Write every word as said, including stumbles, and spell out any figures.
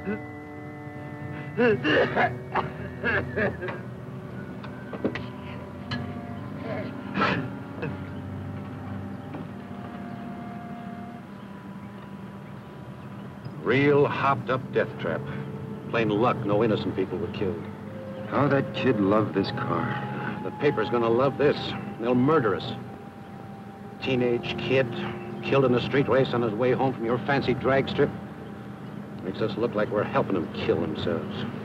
Real hopped-up death trap. Plain luck, no innocent people were killed. How that kid loved this car. The paper's gonna love this. They'll murder us. Teenage kid, killed in a street race on his way home from your fancy drag strip. Makes us look like we're helping him kill themselves.